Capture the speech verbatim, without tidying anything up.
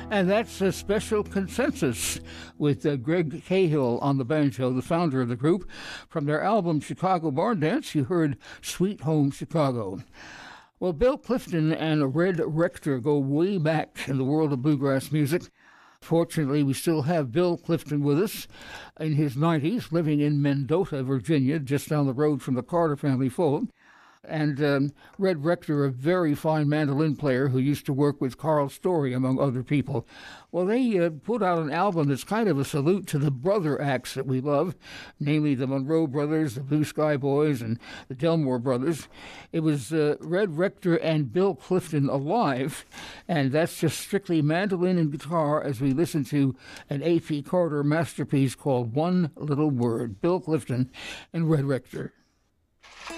And that's a special consensus with uh, Greg Cahill on the banjo, the founder of the group. From their album Chicago Barn Dance, you heard Sweet Home Chicago. Well, Bill Clifton and Red Rector go way back in the world of bluegrass music. Fortunately, we still have Bill Clifton with us in his nineties, living in Mendota, Virginia, just down the road from the Carter family fold. And um, Red Rector, a very fine mandolin player who used to work with Carl Story, among other people. Well, they uh, put out an album that's kind of a salute to the brother acts that we love, namely the Monroe Brothers, the Blue Sky Boys, and the Delmore Brothers. It was uh, Red Rector and Bill Clifton alive, and that's just strictly mandolin and guitar as we listen to an A P Carter masterpiece called One Little Word. Bill Clifton and Red Rector.